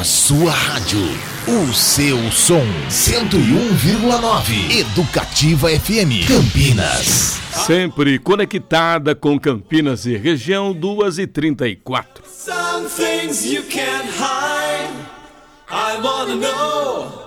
A sua rádio, o seu som, 101,9 Educativa FM Campinas. Sempre conectada com Campinas e região, 2h34. Some things you can't hide. I wanna know.